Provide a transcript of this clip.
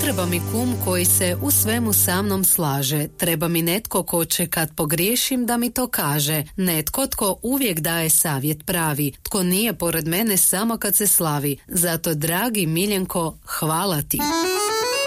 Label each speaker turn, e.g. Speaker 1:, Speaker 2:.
Speaker 1: treba mi kum koji se u svemu sa mnom slaže. Treba mi netko ko će kad pogriješim da mi to kaže. Netko tko uvijek daje savjet pravi. Tko nije pored mene samo kad se slavi. Zato, dragi Miljenko, hvala ti.